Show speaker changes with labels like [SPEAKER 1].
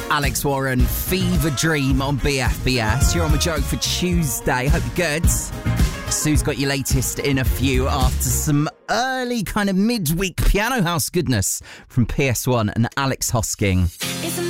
[SPEAKER 1] Alex Warren, Fever Dream on BFBS. You're on with Joe for Tuesday. Hope you're good. Sue's got your latest in a few after some early kind of midweek piano house goodness from PS1 and Alex Hosking.